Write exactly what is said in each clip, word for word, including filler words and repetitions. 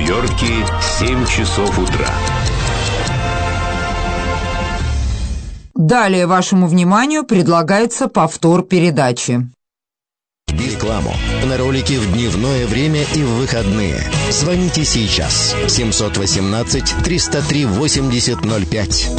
Нью-Йорке семь часов утра. Далее вашему вниманию предлагается повтор передачи. Рекламу на ролики в дневное время и в выходные. Звоните сейчас. семь один восемь триста три восемьдесят ноль пять.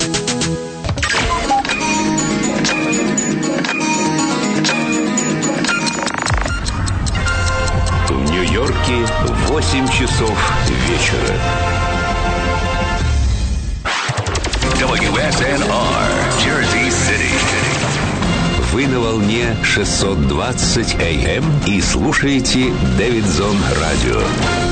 В Нью-Йорке восемь часов вечера. дабл ю эс эн ар, Jersey City. Вы на волне шестьсот двадцать эй эм и слушаете Дэвидсон Радио.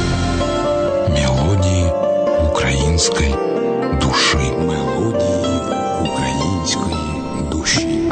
Мелодии украинской души. Мелодии украинской души.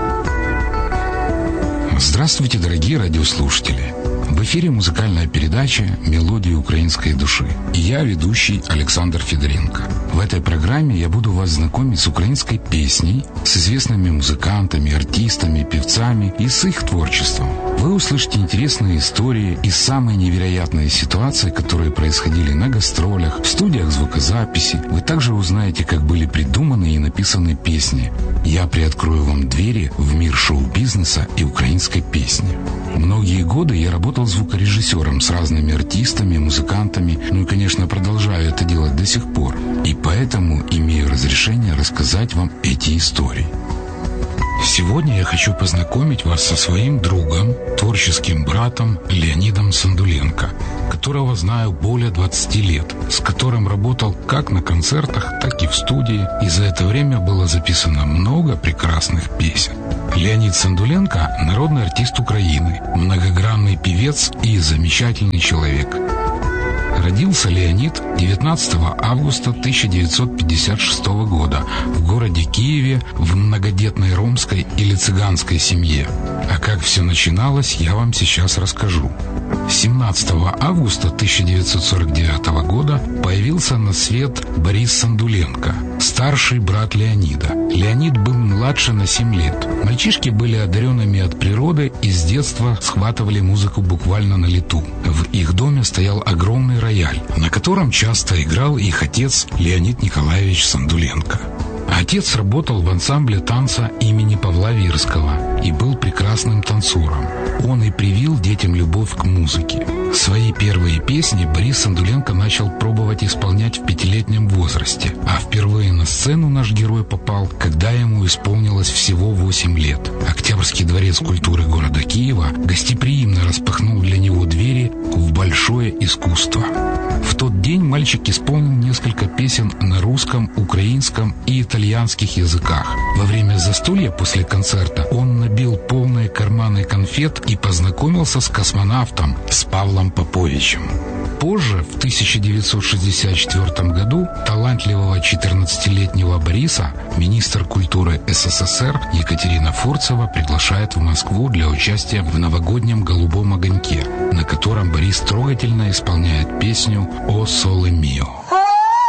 Здравствуйте, дорогие радиослушатели. В эфире музыкальная передача «Мелодии украинской души». И я, ведущий Александр Федоренко. В этой программе я буду вас знакомить с украинской песней, с известными музыкантами, артистами, певцами и с их творчеством. Вы услышите интересные истории и самые невероятные ситуации, которые происходили на гастролях, в студиях звукозаписи. Вы также узнаете, как были придуманы и написаны песни. Я приоткрою вам двери в мир шоу-бизнеса и украинской песни. Многие годы я работал звукорежиссером с разными артистами, музыкантами, ну и, конечно, продолжаю это делать до сих пор. И поэтому имею разрешение рассказать вам эти истории. Сегодня я хочу познакомить вас со своим другом, творческим братом Леонидом Сандуленко, которого знаю более двадцати лет, с которым работал как на концертах, так и в студии, и за это время было записано много прекрасных песен. Леонид Сандуленко – народный артист Украины, многогранный певец и замечательный человек. Родился Леонид девятнадцатого августа тысяча девятьсот пятьдесят шестого года в городе Киеве в многодетной ромской или цыганской семье. А как все начиналось, я вам сейчас расскажу. семнадцатого августа тысяча девятьсот сорок девятого года появился на свет Борис Сандуленко, старший брат Леонида. Леонид был младше на семь лет. Мальчишки были одаренными от природы и с детства схватывали музыку буквально на лету. В их доме стоял огромный рояль, на котором часто играл их отец Леонид Николаевич Сандуленко. Отец работал в ансамбле танца имени Павла Вирского и был прекрасным танцором. Он и привил детям любовь к музыке. Свои первые песни Борис Сандуленко начал пробовать исполнять в пятилетнем возрасте, а впервые на сцену наш герой попал, когда ему исполнилось всего восемь лет. Октябрьский дворец культуры города Киева гостеприимно распахнул для него двери в большое искусство. В тот день мальчик исполнил несколько песен на русском, украинском и итальянских языках. Во время застолья после концерта он набил полные карманы конфет и познакомился с космонавтом, с Павлом Поповичем. Позже, в тысяча девятьсот шестьдесят четвёртом году, талантливого четырнадцатилетнего Бориса министр культуры эс эс эс эр Екатерина Фурцева приглашает в Москву для участия в новогоднем «Голубом огоньке», на котором Борис трогательно исполняет песню «О соле мио».